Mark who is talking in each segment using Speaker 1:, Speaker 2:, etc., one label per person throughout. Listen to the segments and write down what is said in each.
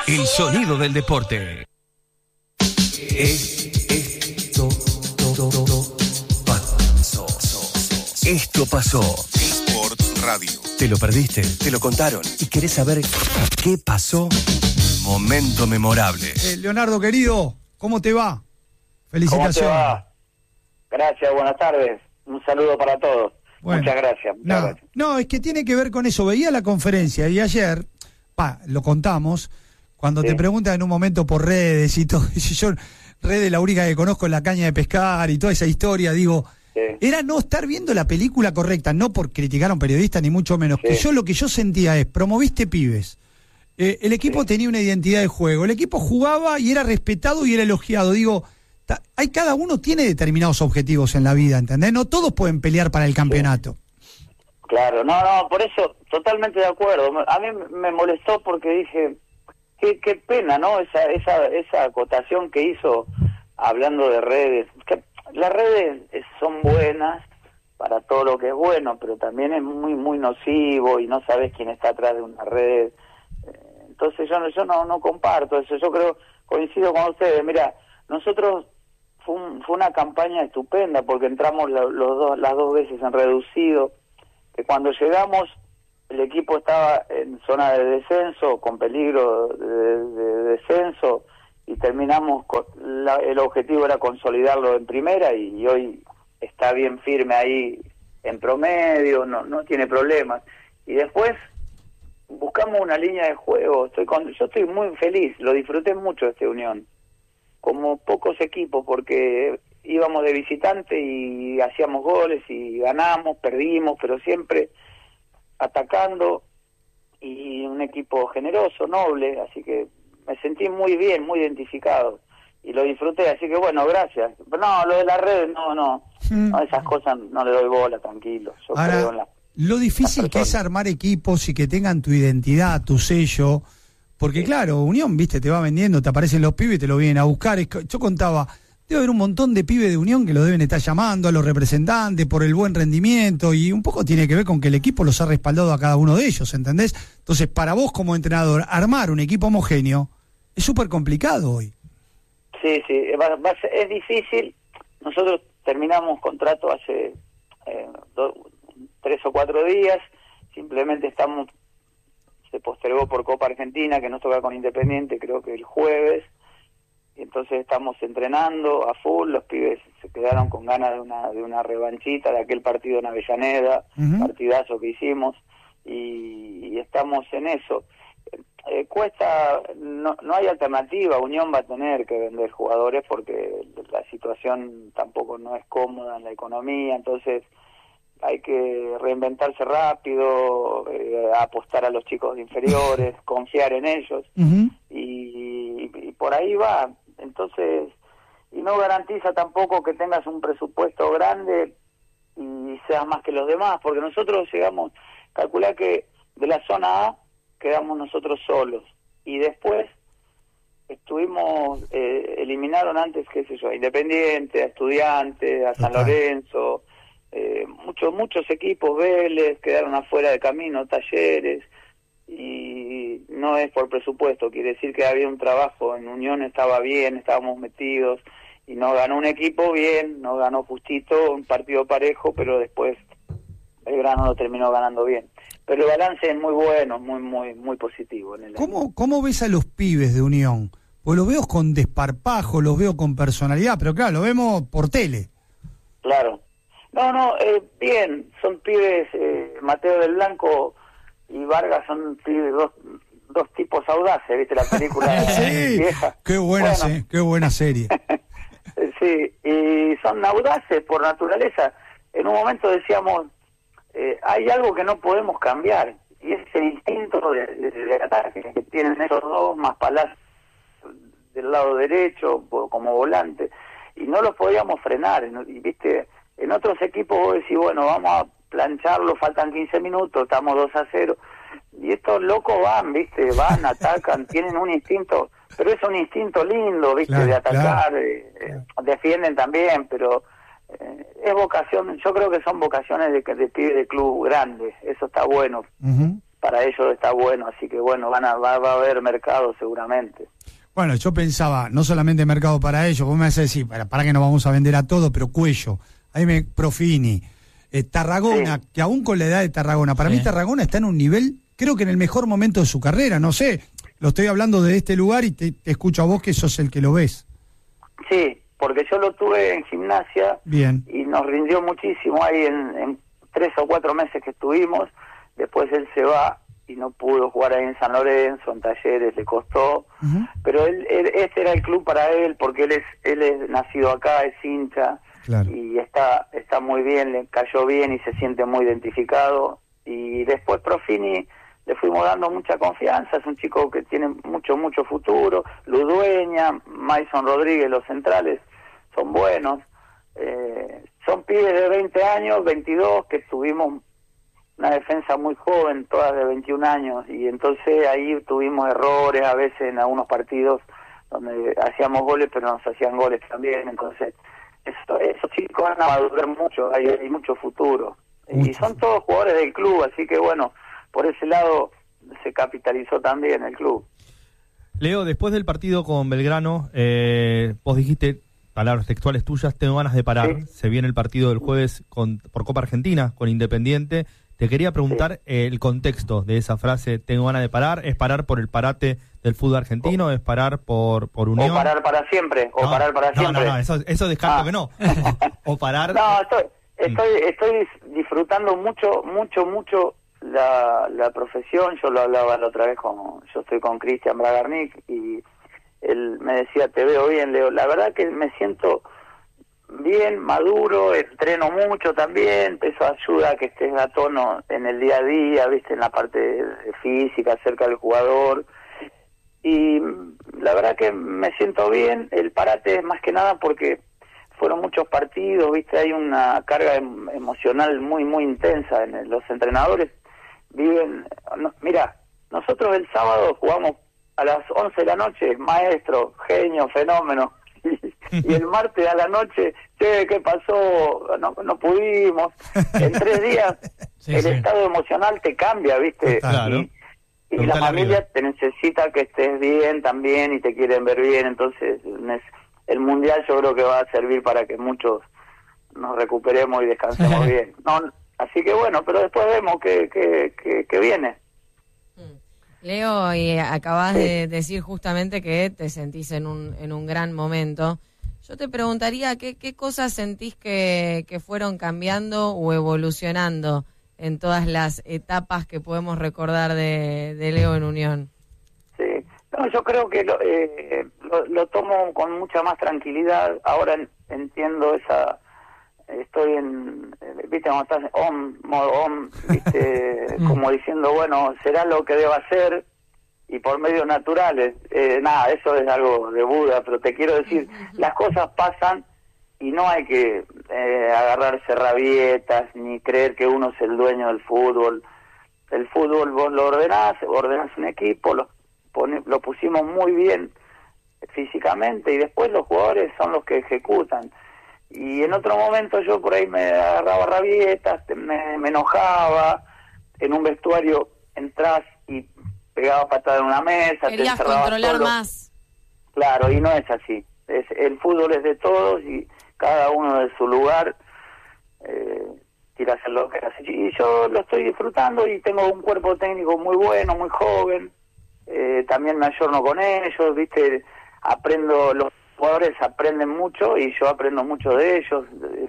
Speaker 1: El sonido del deporte. Esto pasó.
Speaker 2: Sports Radio.
Speaker 1: ¿Te lo perdiste? ¿Te lo contaron? ¿Y querés saber qué pasó? Momento memorable.
Speaker 3: Leonardo, querido, ¿cómo te va? Felicitaciones.
Speaker 4: ¿Cómo te va? Gracias, buenas tardes. Un saludo para todos.
Speaker 3: Bueno,
Speaker 4: muchas gracias.
Speaker 3: No, es que tiene que ver con eso. Veía la conferencia y ayer, lo contamos, cuando te preguntan en un momento por redes y todo, y yo, redes la única que conozco es la caña de pescar y toda esa historia, digo, era no estar viendo la película correcta, no por criticar a un periodista ni mucho menos, que lo que yo sentía es, promoviste pibes, el equipo tenía una identidad de juego, el equipo jugaba y era respetado y era elogiado, digo, cada uno tiene determinados objetivos en la vida, ¿entendés? No todos pueden pelear para el campeonato.
Speaker 4: Claro, no, por eso, totalmente de acuerdo. A mí me molestó porque dije, qué pena, ¿no? Esa acotación que hizo hablando de redes. Que las redes son buenas para todo lo que es bueno, pero también es muy, muy nocivo y no sabes quién está atrás de una red. Entonces yo no comparto eso. Yo creo, coincido con ustedes. Mira, nosotros fue una campaña estupenda porque entramos las dos veces en reducido, que cuando llegamos el equipo estaba en zona de descenso, con peligro de descenso, y terminamos, el objetivo era consolidarlo en primera y hoy está bien firme ahí en promedio, no tiene problemas. Y después buscamos una línea de juego, yo estoy muy feliz, lo disfruté mucho esta Unión, como pocos equipos, porque íbamos de visitante y hacíamos goles y ganamos, perdimos, pero siempre atacando, y un equipo generoso, noble, así que me sentí muy bien, muy identificado y lo disfruté, así que bueno, gracias. No, lo de las redes, no, esas cosas no le doy bola, tranquilo. Yo
Speaker 3: ahora,
Speaker 4: creo en
Speaker 3: lo difícil que es armar equipos y que tengan tu identidad, tu sello, porque claro, Unión, viste, te va vendiendo, te aparecen los pibes y te lo vienen a buscar. Yo contaba, debe haber un montón de pibes de Unión que lo deben estar llamando a los representantes por el buen rendimiento, y un poco tiene que ver con que el equipo los ha respaldado a cada uno de ellos, ¿entendés? Entonces, para vos como entrenador, armar un equipo homogéneo es súper complicado hoy. Sí,
Speaker 4: es difícil. Nosotros terminamos contrato hace 3 o 4 días, simplemente se postergó por Copa Argentina, que nos toca con Independiente, creo que el jueves, y entonces estamos entrenando a full. Los pibes se quedaron con ganas de una revanchita de aquel partido en Avellaneda, partidazo que hicimos, y estamos en eso. Cuesta, no hay alternativa. Unión va a tener que vender jugadores porque la situación tampoco no es cómoda en la economía, entonces hay que reinventarse rápido, apostar a los chicos inferiores, confiar en ellos, y por ahí va. Entonces, y no garantiza tampoco que tengas un presupuesto grande y seas más que los demás, porque nosotros llegamos, calcular que de la zona A quedamos nosotros solos, y después eliminaron antes, qué sé yo, a Independiente, a Estudiantes, a San Lorenzo, muchos equipos, Vélez, quedaron afuera de camino, Talleres, y no es por presupuesto, quiere decir que había un trabajo, en Unión estaba bien, estábamos metidos, y no ganó un equipo bien, no ganó justito, un partido parejo, pero después Belgrano lo terminó ganando bien. Pero el balance es muy bueno, muy positivo.
Speaker 3: ¿Cómo ves a los pibes de Unión? Pues los veo con desparpajo, los veo con personalidad, pero claro, lo vemos por tele.
Speaker 4: Claro. Bien, son pibes, Mateo del Blanco y Vargas son pibes, dos tipos audaces, ¿viste la película vieja?
Speaker 3: Qué buena serie.
Speaker 4: Sí, y son audaces por naturaleza. En un momento decíamos, hay algo que no podemos cambiar, y es el instinto de ataque que tienen esos dos, más Palacio del lado derecho como volante, y no los podíamos frenar. Y viste, en otros equipos vos decís, bueno, vamos a plancharlo, faltan 15 minutos, estamos 2-0, y estos locos van, atacan, tienen un instinto, pero es un instinto lindo, viste, claro, de atacar, defienden también, pero es vocación. Yo creo que son vocaciones de pibes de club grandes, eso está bueno. para ellos está bueno, así que bueno, va a haber mercado seguramente.
Speaker 3: Bueno, yo pensaba, no solamente mercado para ellos, vos me vas a decir, para que no vamos a vender a todo, pero Cuello, Profini, Tarragona,
Speaker 4: Sí.
Speaker 3: que aún con la edad de Tarragona, para mí Tarragona está en un nivel, creo que en el mejor momento de su carrera, no sé, lo estoy hablando de este lugar y te escucho a vos que sos el que lo ves.
Speaker 4: Sí, porque yo lo tuve en Gimnasia.
Speaker 3: Bien.
Speaker 4: Y nos rindió muchísimo ahí en 3 o 4 meses que estuvimos. Después él se va y no pudo jugar ahí en San Lorenzo, en Talleres, le costó.
Speaker 3: Uh-huh.
Speaker 4: Pero este era el club para él, porque él es nacido acá, es hincha.
Speaker 3: Claro.
Speaker 4: Y está muy bien, le cayó bien y se siente muy identificado. Y después Profini le fuimos dando mucha confianza, es un chico que tiene mucho futuro. Ludueña, Mason Rodríguez, los centrales son buenos. Son pibes de 20 años, 22, que tuvimos una defensa muy joven, todas de 21 años, y entonces ahí tuvimos errores a veces en algunos partidos donde hacíamos goles, pero nos hacían goles también. Entonces esos chicos van a madurar mucho, hay mucho futuro. Y son todos jugadores del club, así que bueno, por ese lado se capitalizó también el club.
Speaker 5: Leo, después del partido con Belgrano, vos dijiste, palabras textuales tuyas, tengo ganas de parar.
Speaker 4: Sí.
Speaker 5: Se viene el partido del jueves por Copa Argentina con Independiente. Te quería preguntar el contexto de esa frase, tengo ganas de parar. ¿Es parar por el parate del fútbol argentino? ¿Es parar por Unión?
Speaker 4: O parar para siempre, siempre.
Speaker 5: No, eso descarto que no. O parar...
Speaker 4: No, estoy disfrutando mucho la profesión. Yo lo hablaba la otra vez yo estoy con Cristian Bragarnik y él me decía, te veo bien, Leo. La verdad que me siento bien, maduro, entreno mucho también, eso ayuda a que estés a tono en el día a día, viste, en la parte física, cerca del jugador. Y la verdad que me siento bien. El parate es más que nada porque fueron muchos partidos, viste, hay una carga emocional muy intensa en los entrenadores. Mira, nosotros el sábado jugamos a las 11 de la noche, maestro, genio, fenómeno. Y el martes a la noche, ¿qué pasó? No pudimos. En 3 días el estado emocional te cambia, ¿viste?
Speaker 5: Claro.
Speaker 4: Y la familia te necesita que estés bien también y te quieren ver bien. Entonces el Mundial yo creo que va a servir para que muchos nos recuperemos y descansemos bien. Así que bueno, pero después vemos que viene.
Speaker 6: Leo, y acabás de decir justamente que te sentís en un gran momento. Yo te preguntaría, ¿qué cosas sentís que fueron cambiando o evolucionando en todas las etapas que podemos recordar de Leo en Unión?
Speaker 4: Sí, no, yo creo que lo tomo con mucha más tranquilidad. Ahora entiendo estoy viste, cuando estás modo viste, como diciendo, bueno, será lo que deba hacer, y por medios naturales, eso es algo de Buda, pero te quiero decir, las cosas pasan y no hay que agarrarse rabietas, ni creer que uno es el dueño del fútbol. El fútbol vos lo ordenás un equipo, lo pusimos muy bien físicamente, y después los jugadores son los que ejecutan. Y en otro momento yo por ahí me agarraba rabietas, me enojaba, en un vestuario entrás y pegaba patada en una mesa,
Speaker 6: querías
Speaker 4: te encerrabas
Speaker 6: controlar
Speaker 4: solo.
Speaker 6: más.
Speaker 4: Claro, y no es así. El fútbol es de todos y cada uno de su lugar quiere hacer lo que hace. Y yo lo estoy disfrutando y tengo un cuerpo técnico muy bueno, muy joven. También me ayorno con ellos, viste, los jugadores aprenden mucho y yo aprendo mucho de ellos.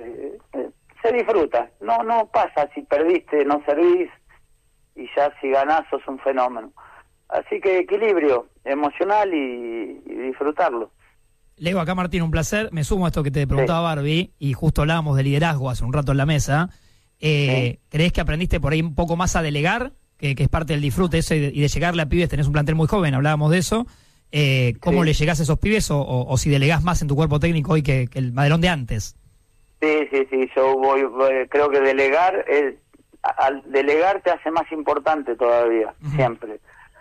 Speaker 4: Se disfruta, no pasa si perdiste, no servís, y ya si ganás sos un fenómeno. Así que equilibrio emocional y disfrutarlo.
Speaker 7: Leo, acá Martín, un placer. Me sumo a esto que te preguntaba Barbie, y justo hablábamos de liderazgo hace un rato en la mesa. ¿Crees que aprendiste por ahí un poco más a delegar? Que es parte del disfrute eso y de llegarle a pibes. Tenés un plantel muy joven, hablábamos de eso. ¿Cómo le llegás a esos pibes o si delegás más en tu cuerpo técnico hoy que el Madelón de antes?
Speaker 4: Sí, yo creo que delegar, al delegar te hace más importante todavía, siempre,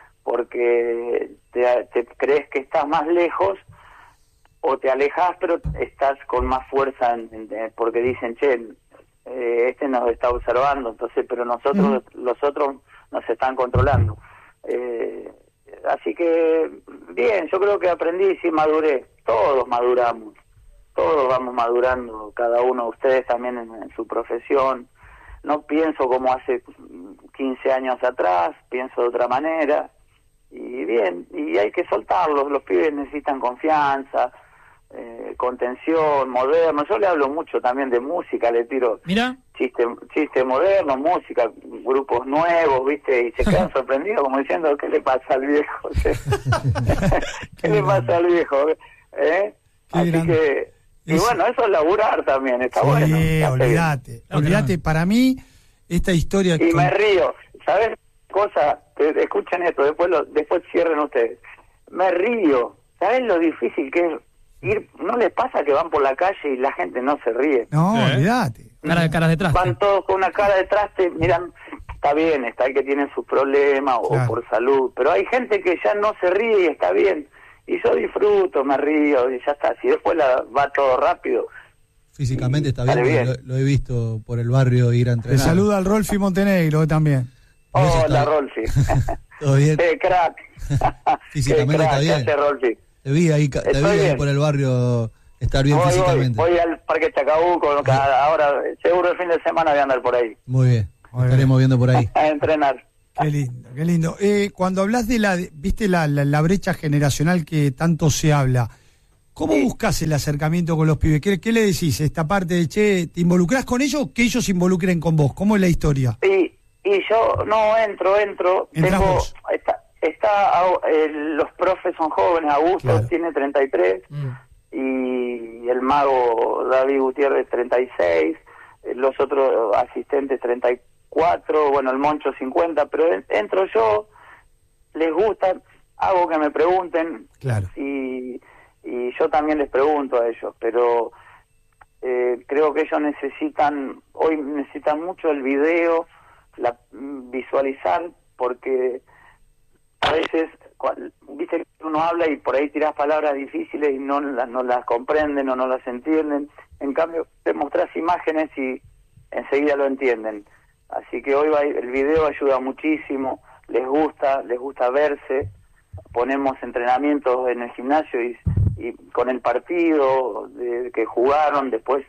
Speaker 4: porque te crees que estás más lejos o te alejas, pero estás con más fuerza, porque dicen, este nos está observando, entonces, pero los otros nos están controlando. Así que, bien, yo creo que aprendí, sí maduré, todos maduramos, todos vamos madurando, cada uno de ustedes también en su profesión. No pienso como hace 15 años atrás, pienso de otra manera, y bien, y hay que soltarlos, los pibes necesitan confianza, contención, moderno. Yo le hablo mucho también de música, le tiro chiste moderno, música, grupos nuevos, ¿viste? Y se quedan sorprendidos como diciendo, ¿qué le pasa al viejo? ¿Qué le pasa al viejo? Así que, y bueno, eso es laburar también, está bueno.
Speaker 3: Sí, olvídate. Para mí, esta historia...
Speaker 4: Y me río, ¿sabes? Cosa, escuchen esto, después cierren ustedes. Me río, ¿sabes lo difícil que es? ¿No les pasa que van por la calle y la gente no se ríe?
Speaker 3: No, olvídate.
Speaker 7: Caras detrás.
Speaker 4: Van todos con una cara detrás, miran, está bien, está el que tiene sus problemas o por salud, pero hay gente que ya no se ríe y está bien. Y yo disfruto, me río y ya está. Si después va todo rápido.
Speaker 8: Físicamente está bien. Lo he visto por el barrio ir a entrenar.
Speaker 3: Te saluda al Rolfi Montenegro también.
Speaker 4: Hola, Rolfi.
Speaker 8: ¿Todo bien?
Speaker 4: Crack.
Speaker 8: Físicamente está bien.
Speaker 4: ¿Qué hace, Rolfi?
Speaker 8: Te vi ahí por el barrio estar bien físicamente.
Speaker 4: Voy al Parque Chacabuco, ahora seguro el fin de semana voy a andar por ahí.
Speaker 8: Muy bien, estaremos viendo por ahí.
Speaker 4: A entrenar.
Speaker 3: Qué lindo. Cuando hablas de viste la brecha generacional que tanto se habla, ¿cómo buscas el acercamiento con los pibes? ¿Qué le decís? Esta parte de, ¿te involucrás con ellos o que ellos se involucren con vos? ¿Cómo es la historia?
Speaker 4: Y yo no entro. Los profes son jóvenes, Augusto tiene 33 y el mago David Gutiérrez 36, los otros asistentes 34, bueno, el Moncho 50, pero entro yo, les gusta, hago que me pregunten y yo también les pregunto a ellos, pero creo que ellos necesitan mucho el video, visualizar, porque a veces, viste que uno habla y por ahí tiras palabras difíciles y no las comprenden o no las entienden. En cambio, te mostrás imágenes y enseguida lo entienden. Así que hoy el video ayuda muchísimo, les gusta verse. Ponemos entrenamientos en el gimnasio y con el partido que jugaron, después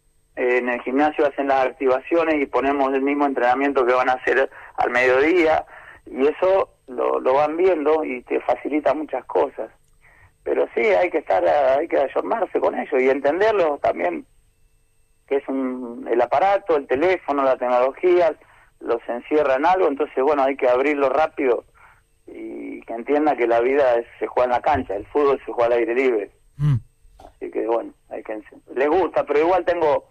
Speaker 4: en el gimnasio hacen las activaciones y ponemos el mismo entrenamiento que van a hacer al mediodía. Y eso lo van viendo y te facilita muchas cosas. Pero sí, hay que ayornarse con ellos y entenderlo también, que es el aparato, el teléfono, la tecnología, los encierra en algo, entonces bueno, hay que abrirlo rápido y que entienda que la vida se juega en la cancha, el fútbol se juega al aire libre. Así que bueno, les gusta, pero igual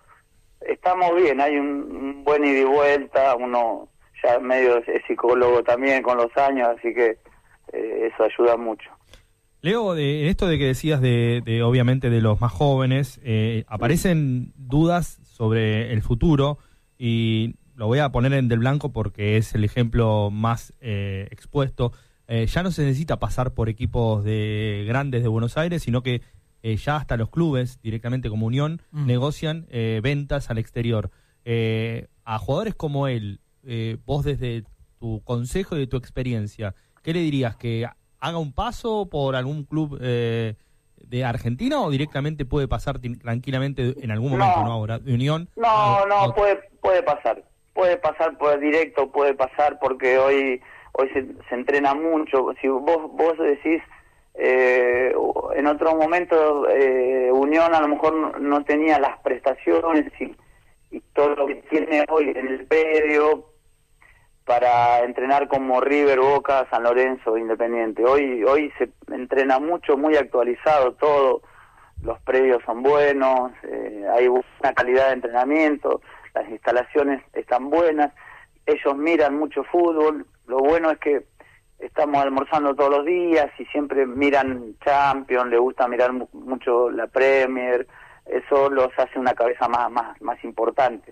Speaker 4: estamos bien, hay un buen ida y vuelta, uno ya medio es psicólogo también con los años, así que eso ayuda mucho.
Speaker 5: Leo, en esto de que decías de obviamente de los más jóvenes, aparecen dudas sobre el futuro y lo voy a poner en del blanco porque es el ejemplo más expuesto. Ya no se necesita pasar por equipos grandes de Buenos Aires, sino que ya hasta los clubes, directamente como Unión, negocian ventas al exterior. A jugadores como él, vos desde tu consejo y de tu experiencia, ¿qué le dirías? ¿Que haga un paso por algún club de Argentina o directamente puede pasar tranquilamente en algún momento, no ahora, de Unión?
Speaker 4: Puede pasar por directo, puede pasar porque hoy se entrena mucho. Si vos decís, en otro momento Unión a lo mejor no tenía las prestaciones y todo lo que tiene hoy en el predio para entrenar como River, Boca, San Lorenzo, Independiente. Hoy se entrena mucho, muy actualizado todo, los predios son buenos, hay una calidad de entrenamiento, las instalaciones están buenas, ellos miran mucho fútbol, lo bueno es que estamos almorzando todos los días y siempre miran Champions, les gusta mirar mucho la Premier, eso los hace una cabeza más importante.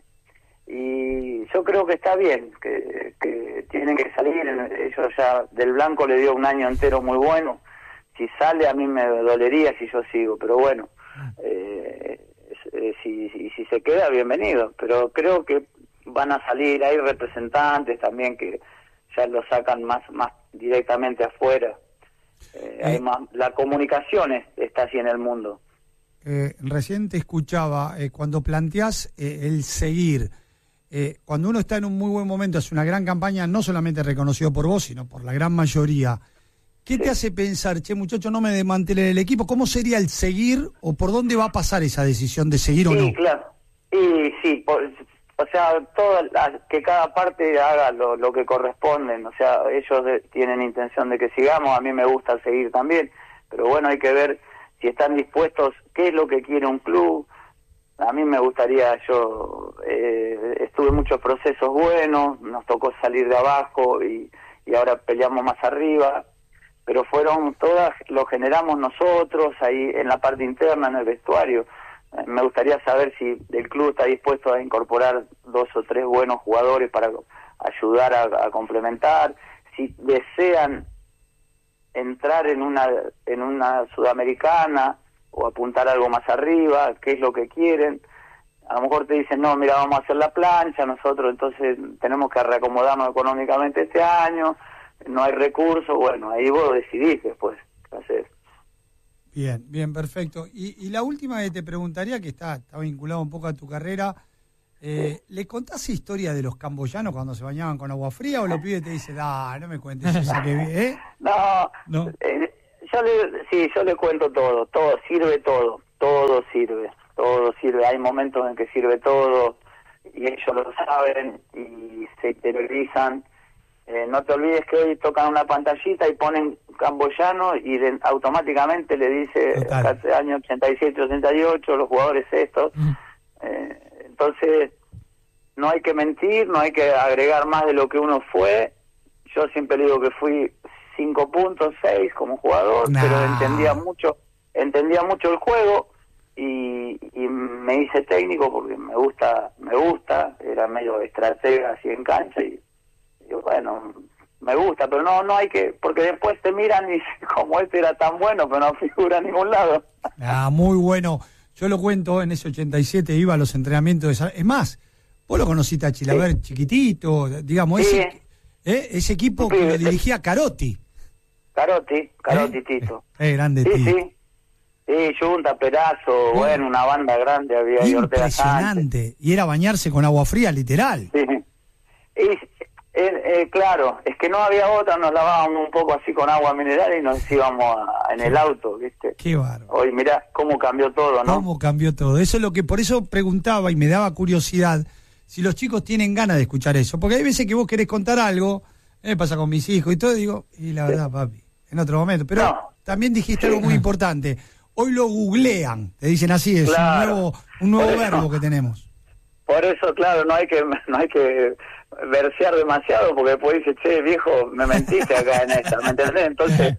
Speaker 4: Y yo creo que está bien, que tienen que salir, ellos ya, Del Blanco le dio un año entero muy bueno, si sale a mí me dolería si yo sigo, pero bueno, si se queda, bienvenido, pero creo que van a salir, hay representantes también que ya lo sacan más directamente afuera. Hay más, la comunicación está así en el mundo.
Speaker 3: Recién te escuchaba, cuando planteás el seguir, cuando uno está en un muy buen momento, hace una gran campaña, no solamente reconocido por vos, sino por la gran mayoría, ¿qué te hace pensar, che, muchacho, no me desmantelen el equipo? ¿Cómo sería el seguir o por dónde va a pasar esa decisión de seguir o no?
Speaker 4: Sí, claro. Y sí, o sea, que cada parte haga lo que corresponden. O sea, ellos tienen intención de que sigamos, a mí me gusta seguir también, pero bueno, hay que ver si están dispuestos, qué es lo que quiere un club. A mí me gustaría, estuve en muchos procesos buenos, nos tocó salir de abajo y ahora peleamos más arriba, pero fueron todas, lo generamos nosotros ahí en la parte interna, en el vestuario. Me gustaría saber si el club está dispuesto a incorporar 2 o 3 buenos jugadores para ayudar a complementar, si desean entrar en una sudamericana o apuntar algo más arriba, qué es lo que quieren. A lo mejor te dicen, no, mira, vamos a hacer la plancha, nosotros entonces tenemos que reacomodarnos económicamente este año, no hay recursos, bueno, ahí vos decidís después qué hacer.
Speaker 3: Bien, perfecto. Y la última que te preguntaría, que está vinculado un poco a tu carrera, ¿le contás historia de los camboyanos cuando se bañaban con agua fría o los pibes te dicen, no me cuentes esa que vi,
Speaker 4: No. Yo le cuento todo sirve, todo sirve, hay momentos en que sirve todo y ellos lo saben y se interiorizan. No te olvides que hoy tocan una pantallita y ponen camboyano y automáticamente le dice año 87, 88, los jugadores estos. Entonces, no hay que mentir, no hay que agregar más de lo que uno fue. Yo siempre digo que fui 5 puntos, 6 como jugador, pero entendía mucho el juego y me hice técnico porque me gusta, era medio estratega así en cancha y bueno, me gusta, pero no hay que, porque después te miran y dicen, como este era tan bueno, pero no figura en ningún lado.
Speaker 3: Muy bueno. Yo lo cuento, en ese 87 iba a los entrenamientos de... Es más, vos lo conociste a Chilaver chiquitito, digamos, ese equipo que lo dirigía Carotti. Carotti,
Speaker 4: Tito.
Speaker 3: Grande Tito.
Speaker 4: Sí, Junta, Perazo, bueno, una banda grande había ahí.
Speaker 3: Impresionante. Y era bañarse con agua fría, literal.
Speaker 4: Sí. Claro, es que no había otra, nos lavábamos un poco así con agua mineral y nos íbamos en el auto, ¿viste?
Speaker 3: Qué bárbaro.
Speaker 4: Hoy mirá cómo cambió todo, ¿no?
Speaker 3: Cómo cambió todo. Eso es lo que, por eso preguntaba y me daba curiosidad si los chicos tienen ganas de escuchar eso. Porque hay veces que vos querés contar algo, me pasa con mis hijos y todo, digo, y la verdad, papi, en otro momento. Pero también dijiste algo muy importante. Hoy lo googlean, te dicen así, es un nuevo verbo que tenemos.
Speaker 4: Por eso, claro, no hay que versear demasiado, porque después dice, che, viejo, me mentiste acá en esta, ¿me entendés? Entonces...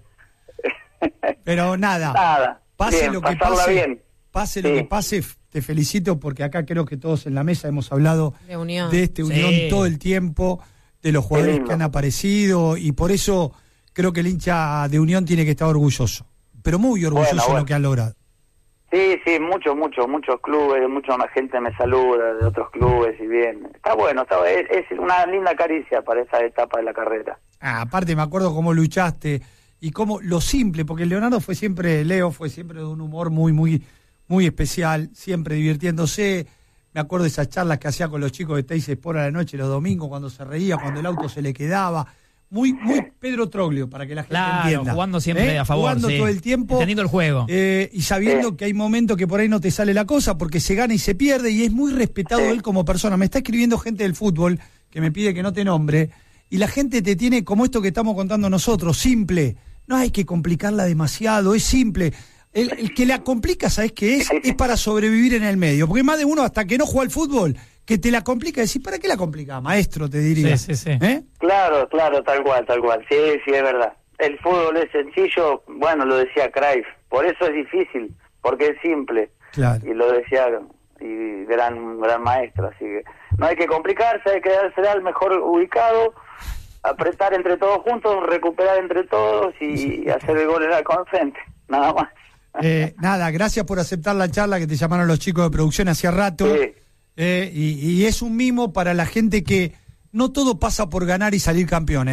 Speaker 3: Pero nada. Pase
Speaker 4: bien,
Speaker 3: lo que pase,
Speaker 4: bien.
Speaker 3: Pase lo que pase, te felicito, porque acá creo que todos en la mesa hemos hablado de Unión todo el tiempo, de los jugadores que han aparecido, y por eso creo que el hincha de Unión tiene que estar orgulloso, pero muy orgulloso de lo que han logrado.
Speaker 4: Sí, muchos clubes, mucha más gente me saluda de otros clubes y bien. Está bueno, es una linda caricia para esa etapa de la carrera.
Speaker 3: Aparte me acuerdo cómo luchaste y cómo lo simple, porque Leo fue siempre de un humor muy especial, siempre divirtiéndose. Me acuerdo de esas charlas que hacía con los chicos de Teis Sport a la noche los domingos, cuando se reía, cuando el auto se le quedaba. Muy Pedro Troglio, para que la gente entienda.
Speaker 7: Jugando siempre a favor,
Speaker 3: jugando todo el tiempo.
Speaker 7: Entendiendo el juego.
Speaker 3: Y sabiendo que hay momentos que por ahí no te sale la cosa, porque se gana y se pierde, y es muy respetado él como persona. Me está escribiendo gente del fútbol que me pide que no te nombre, y la gente te tiene como esto que estamos contando nosotros, simple. No hay que complicarla demasiado, es simple. El que la complica, ¿sabes qué es? Es para sobrevivir en el medio. Porque más de uno, hasta que no juega al fútbol, que te la complica, decir, ¿para qué la complica? Maestro, te diría.
Speaker 7: Sí.
Speaker 4: Claro, tal cual. Sí, es verdad. El fútbol es sencillo, bueno, lo decía Cruyff, por eso es difícil, porque es simple.
Speaker 3: Claro.
Speaker 4: Y lo decía y gran maestro, así que no hay que complicarse, hay que darse al mejor ubicado, apretar entre todos juntos, recuperar entre todos y hacer el gol en el frente, nada más.
Speaker 3: Gracias por aceptar la charla, que te llamaron los chicos de producción hacía rato.
Speaker 4: Sí.
Speaker 3: Y es un mimo para la gente que no todo pasa por ganar y salir campeón,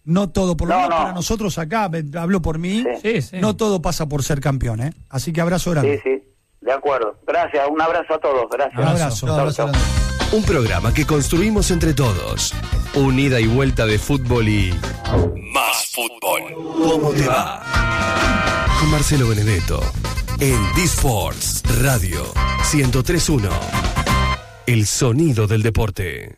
Speaker 3: No todo, por lo
Speaker 4: No,
Speaker 3: menos
Speaker 4: no.
Speaker 3: para nosotros acá, hablo por mí,
Speaker 7: Sí, sí.
Speaker 3: no todo pasa por ser campeón, ¿eh? Así que abrazo grande.
Speaker 4: Sí, de acuerdo. Gracias, un abrazo a todos, gracias.
Speaker 3: Abrazo.
Speaker 8: No, abrazo
Speaker 4: Chau,
Speaker 8: grande.
Speaker 1: Un programa que construimos entre todos. Un ida y vuelta de fútbol y más fútbol. ¿Cómo te va? Con Marcelo Benedetto en D-Sports Radio 103.1. El sonido del deporte.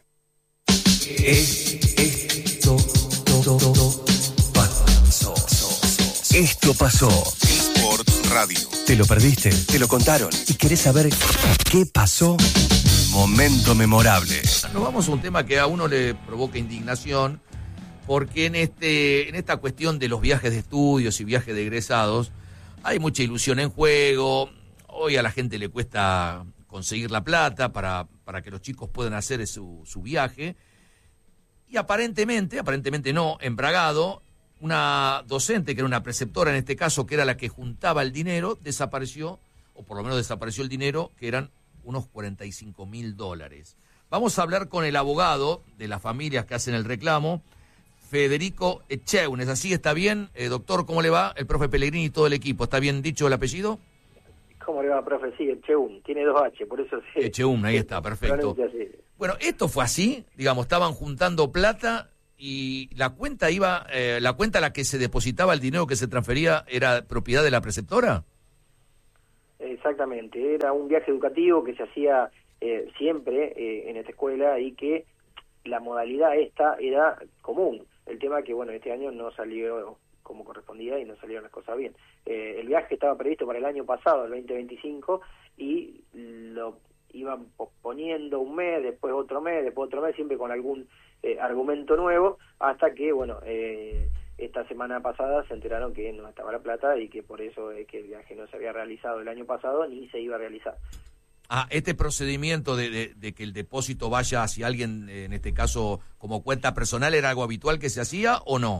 Speaker 1: Esto pasó.
Speaker 2: Sports Radio.
Speaker 1: ¿Te lo perdiste? ¿Te lo contaron? ¿Y querés saber qué pasó? Momento memorable.
Speaker 9: Nos vamos a un tema que a uno le provoca indignación, porque en esta cuestión de los viajes de estudios y viajes de egresados, hay mucha ilusión en juego. Hoy a la gente le cuesta conseguir la plata para que los chicos puedan hacer su viaje. Y aparentemente no, en Bragado, una docente, que era una preceptora en este caso, que era la que juntaba el dinero, desapareció, o por lo menos desapareció el dinero, que eran unos $45.000. Vamos a hablar con el abogado de las familias que hacen el reclamo, Federico Echeun. ¿Es así? ¿Está bien? Doctor, ¿cómo le va? El profe Pellegrini y todo el equipo. ¿Está bien dicho el apellido?
Speaker 10: ¿Cómo le va, profe? Sí, Echeun. Tiene 2 H, por eso sí.
Speaker 9: Echeun, ahí está, perfecto. Bueno, esto fue así, digamos, estaban juntando plata y la cuenta a la que se depositaba el dinero que se transfería era propiedad de la preceptora.
Speaker 10: Exactamente, era un viaje educativo que se hacía siempre en esta escuela y que la modalidad esta era común. El tema que, bueno, este año no salió como correspondía y no salieron las cosas bien. El viaje estaba previsto para el año pasado, el 2025, y lo iban posponiendo un mes, después otro mes, siempre con algún argumento nuevo, hasta que, bueno, esta semana pasada se enteraron que no estaba la plata y que por eso es que el viaje no se había realizado el año pasado ni se iba a realizar.
Speaker 9: Este procedimiento de que el depósito vaya hacia alguien, en este caso como cuenta personal, ¿era algo habitual que se hacía o no?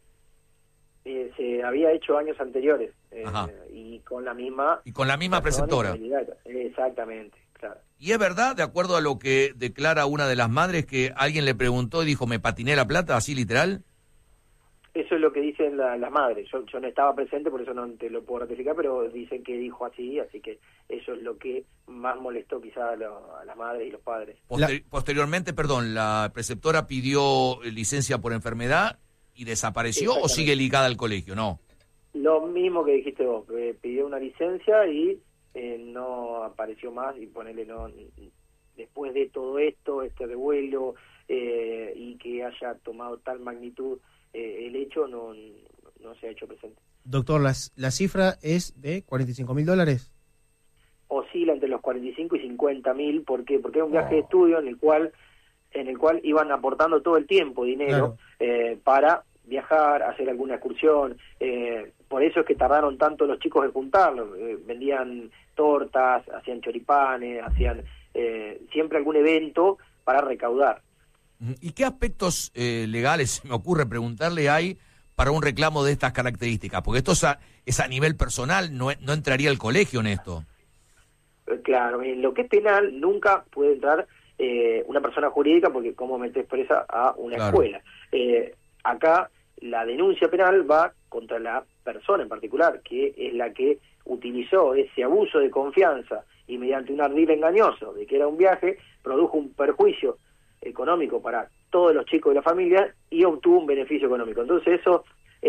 Speaker 10: Se había hecho años anteriores
Speaker 9: Ajá.
Speaker 10: y con la misma
Speaker 9: preceptora.
Speaker 10: Exactamente, claro.
Speaker 9: Y es verdad, de acuerdo a lo que declara una de las madres, que alguien le preguntó y dijo, ¿me patiné la plata? ¿Así literal?
Speaker 10: Eso es lo que dicen las madres. Yo no estaba presente, por eso no te lo puedo ratificar, pero dicen que dijo así que eso es lo que más molestó quizá a las madres y los padres.
Speaker 9: Posteriormente, la preceptora pidió licencia por enfermedad y desapareció, ¿o sigue ligada al colegio? No.
Speaker 10: Lo mismo que dijiste vos, pidió una licencia y no apareció más, y ponele, no, después de todo esto, este revuelo, y que haya tomado tal magnitud el hecho, no se ha hecho presente.
Speaker 11: Doctor, la cifra es de $45.000.
Speaker 10: Oscila entre los 45 y 50.000, ¿por qué? Porque era un viaje de estudio en el cual iban aportando todo el tiempo dinero, claro, para viajar, hacer alguna excursión. Por eso es que tardaron tanto los chicos en juntarlo. Vendían tortas, hacían choripanes, hacían siempre algún evento para recaudar.
Speaker 9: ¿Y qué aspectos legales, se me ocurre preguntarle, hay para un reclamo de estas características? Porque esto es a nivel personal, no entraría el colegio en esto.
Speaker 10: Claro, en lo que es penal nunca puede entrar una persona jurídica, porque como metes presa a una, claro, escuela. Acá la denuncia penal va contra la persona en particular, que es la que utilizó ese abuso de confianza y mediante un ardid engañoso de que era un viaje, produjo un perjuicio económico para todos los chicos de la familia y obtuvo un beneficio económico. Entonces eso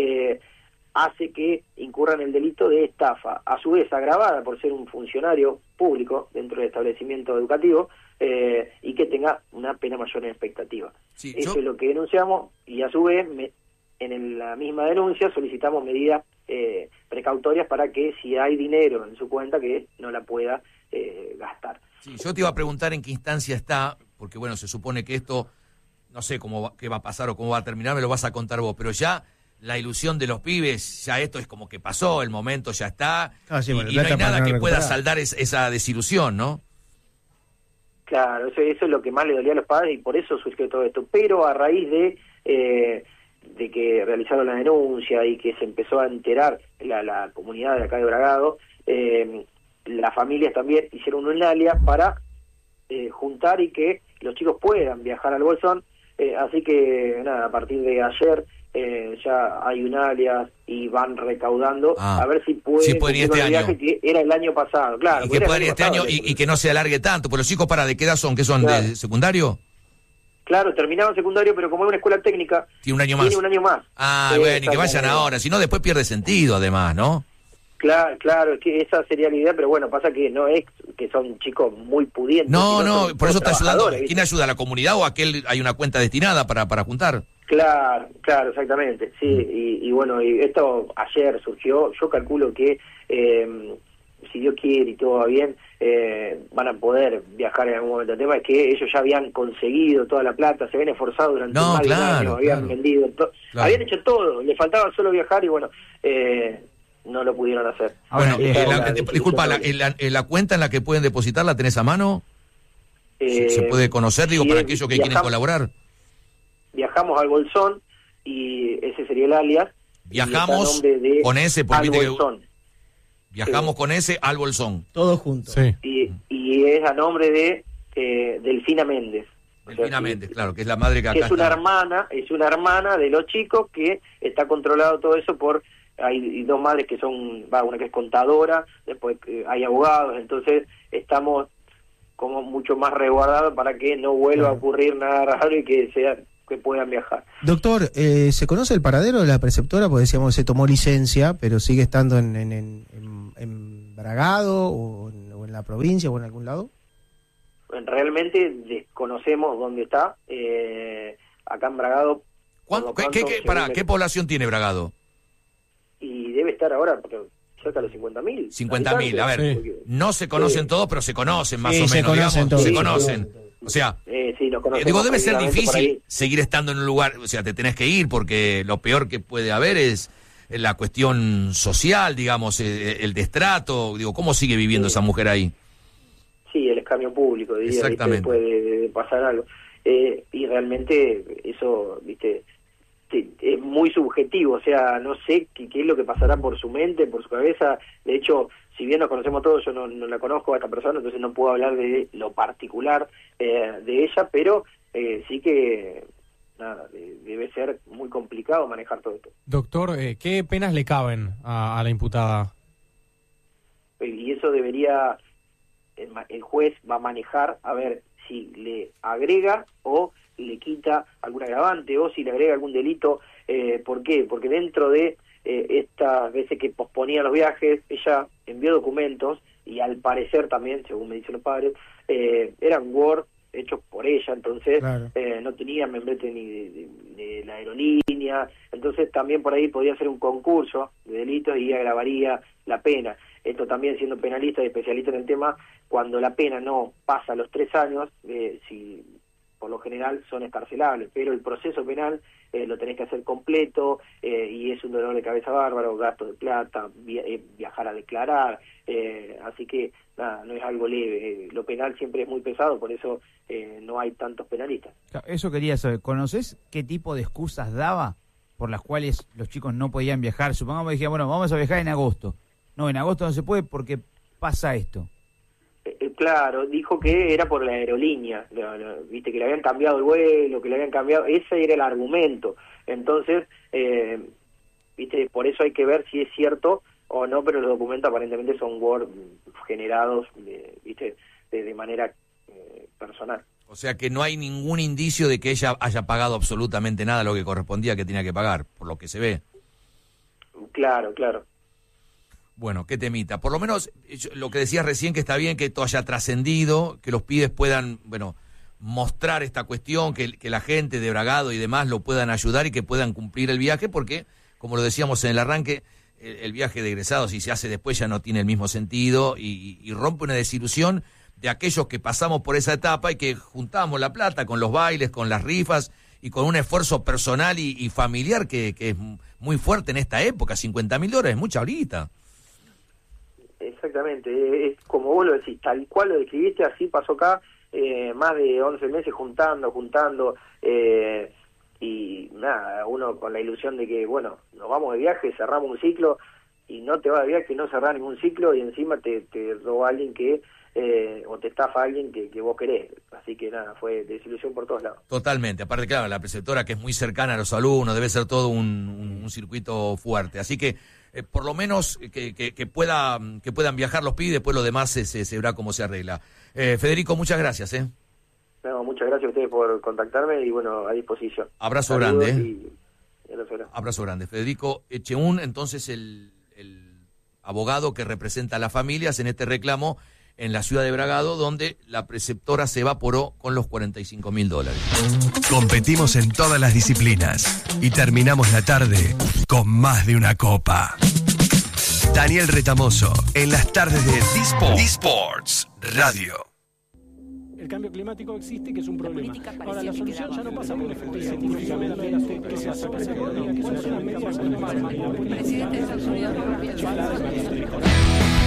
Speaker 10: hace que incurran el delito de estafa, a su vez agravada por ser un funcionario público dentro del establecimiento educativo, y que tenga una pena mayor en expectativa. Sí, eso es lo que denunciamos, y a su vez en la misma denuncia solicitamos medidas precautorias para que, si hay dinero en su cuenta, que no la pueda gastar.
Speaker 9: Sí, yo te iba a preguntar en qué instancia está, porque bueno, se supone que esto, no sé qué va a pasar o cómo va a terminar, me lo vas a contar vos, pero ya la ilusión de los pibes, ya esto es como que pasó, el momento ya está, y no hay nada que pueda saldar esa desilusión, ¿no?
Speaker 10: Claro, eso es lo que más le dolía a los padres, y por eso surgió todo esto. Pero a raíz de que realizaron la denuncia y que se empezó a enterar la comunidad de acá de Bragado, las familias también hicieron un alia para juntar y que los chicos puedan viajar al Bolsón. Así que nada, a partir de ayer ya hay un alias y van recaudando a ver si pueden
Speaker 9: ir este año,
Speaker 10: que era el año pasado, claro,
Speaker 9: y que puedan ir este año y que no se alargue tanto. Pues los chicos, ¿de qué edad son? ¿Qué son? Claro. ¿De secundario?
Speaker 10: Claro, terminaban secundario, pero como es una escuela técnica,
Speaker 9: tiene un año más. Bueno, y que vayan ahora, si no después pierde sentido además, ¿no?
Speaker 10: Claro, es que esa sería la idea, pero bueno, pasa que no es que son chicos muy pudientes.
Speaker 9: No, por eso está ayudando. ¿Quién ayuda? ¿La comunidad o hay una cuenta destinada para juntar?
Speaker 10: Claro, exactamente, sí, y bueno, y esto ayer surgió, yo calculo que si Dios quiere y todo va bien, van a poder viajar en algún momento. El tema es que ellos ya habían conseguido toda la plata, se habían esforzado durante más de un año, habían vendido, habían hecho todo, les faltaba solo viajar y bueno, no lo pudieron hacer.
Speaker 9: Bueno, disculpa, la cuenta en la que pueden depositar, ¿la tenés a mano? ¿Se puede conocer, para aquellos que quieren colaborar?
Speaker 10: Viajamos al Bolsón y ese sería el alias.
Speaker 9: Viajamos con ese, Viajamos con ese al Bolsón.
Speaker 11: Todos juntos.
Speaker 10: Sí. Y es a nombre de Delfina Méndez.
Speaker 9: Delfina Méndez, claro, que es la madre que acá
Speaker 10: es una hermana de los chicos que está controlado todo eso por... Hay dos madres que son, una que es contadora, después hay abogados, entonces estamos como mucho más resguardados para que no vuelva a ocurrir nada raro y que puedan viajar.
Speaker 11: Doctor, ¿se conoce el paradero de la preceptora? Porque decíamos se tomó licencia, pero sigue estando en Bragado o en la provincia o en algún lado.
Speaker 10: Realmente desconocemos dónde está. Acá en Bragado.
Speaker 9: ¿Qué población tiene Bragado?
Speaker 10: Y debe estar ahora cerca de los 50.000.
Speaker 9: 50.000, a ver, no se conocen todos, pero se conocen más o menos, se conocen. O sea, debe ser difícil seguir estando en un lugar, o sea, te tenés que ir porque lo peor que puede haber es la cuestión social, digamos, el destrato, ¿cómo sigue viviendo esa mujer ahí?
Speaker 10: Sí, el escarnio público, diría,
Speaker 9: exactamente.
Speaker 10: Puede pasar algo. Y realmente eso, es muy subjetivo, o sea, no sé qué es lo que pasará por su mente, por su cabeza. De hecho, si bien nos conocemos todos, yo no la conozco a esta persona, entonces no puedo hablar de lo particular de ella, pero sí que debe ser muy complicado manejar todo esto.
Speaker 12: Doctor, ¿qué penas le caben a la imputada?
Speaker 10: Y eso debería, el juez va a manejar a ver si le agrega o le quita algún agravante o si le agrega algún delito. ¿Por qué? Porque dentro de estas veces que posponía los viajes, ella envió documentos y al parecer también, según me dicen los padres, eran Word hechos por ella, entonces claro. No tenía membrete ni de la aerolínea, entonces también por ahí podría ser un concurso de delitos y agravaría la pena. Esto también siendo penalista y especialista en el tema, cuando la pena no pasa los 3 años, si por lo general son escarcelables, pero el proceso penal lo tenés que hacer completo y es un dolor de cabeza bárbaro, gasto de plata, viajar a declarar, así que nada, no es algo leve. Lo penal siempre es muy pesado, por eso no hay tantos penalistas.
Speaker 13: Eso quería saber, ¿conoces qué tipo de excusas daba por las cuales los chicos no podían viajar? Supongamos que dijeron, bueno, vamos a viajar en agosto. No, en agosto no se puede porque pasa esto.
Speaker 10: Claro, dijo que era por la aerolínea, viste, que le habían cambiado el vuelo, que le habían cambiado, ese era el argumento. Entonces, viste, por eso hay que ver si es cierto o no, pero los documentos aparentemente son Word generados, viste, de manera personal.
Speaker 9: O sea que no hay ningún indicio de que ella haya pagado absolutamente nada lo que correspondía que tenía que pagar, por lo que se ve.
Speaker 10: Claro.
Speaker 9: Bueno, qué temita. Por lo menos lo que decías recién, que está bien que esto haya trascendido, que los pibes puedan, mostrar esta cuestión, que la gente de Bragado y demás lo puedan ayudar y que puedan cumplir el viaje, porque, como lo decíamos en el arranque, el viaje de egresados, si se hace después, ya no tiene el mismo sentido y rompe una desilusión de aquellos que pasamos por esa etapa y que juntamos la plata con los bailes, con las rifas y con un esfuerzo personal y familiar que es muy fuerte en esta época. $50.000 es mucha ahorita.
Speaker 10: Exactamente, es como vos lo decís, tal cual lo describiste, así pasó acá, más de 11 meses juntando, y nada, uno con la ilusión de que, nos vamos de viaje, cerramos un ciclo, y no te vas de viaje, no cerrás ningún ciclo, y encima te roba alguien que o te estafa alguien que vos querés. Así que nada, fue desilusión por todos lados.
Speaker 9: Totalmente. Aparte, claro, la preceptora que es muy cercana a los alumnos, debe ser todo un circuito fuerte. Así que por lo menos que puedan viajar los pibes, después lo demás se verá cómo se arregla. Federico, muchas gracias.
Speaker 10: No, muchas gracias a ustedes por contactarme y bueno, a disposición.
Speaker 9: Abrazo
Speaker 10: Saludos
Speaker 9: grande.
Speaker 10: Y
Speaker 9: abrazo grande. Federico Echeún, entonces el abogado que representa a las familias en este reclamo en la ciudad de Bragado, donde la preceptora se evaporó con los $45.000.
Speaker 1: Competimos en todas las disciplinas y terminamos la tarde con más de una copa. Daniel Retamoso, en las tardes de D-Sports Radio.
Speaker 14: El cambio climático existe, que es un problema. Ahora, la solución ya no pasa por efectos científicamente que se hace por economía, que es una presidente de Estados Unidos.